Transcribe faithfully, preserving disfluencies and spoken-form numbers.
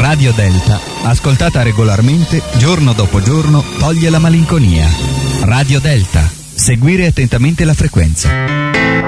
Radio Delta, ascoltata regolarmente, giorno dopo giorno, toglie la malinconia. Radio Delta. Seguire attentamente la frequenza.